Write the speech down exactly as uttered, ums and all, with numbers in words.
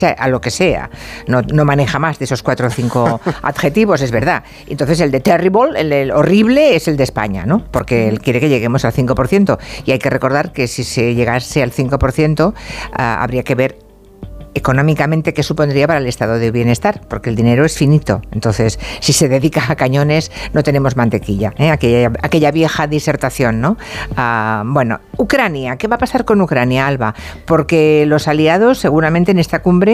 a lo que sea, no, no maneja más de esos cuatro o cinco adjetivos, es verdad. Entonces el de terrible, el, el horrible, es el de España, ¿no? Porque él quiere que lleguemos al cinco por ciento. Y hay que recordar que si se llegase al cinco por ciento, uh, habría que ver económicamente qué supondría para el estado de bienestar, porque el dinero es finito. Entonces, si se dedica a cañones, no tenemos mantequilla, ¿eh? aquella, aquella vieja disertación, ¿no? Ah, bueno, Ucrania, ¿qué va a pasar con Ucrania, Alba? Porque los aliados seguramente en esta cumbre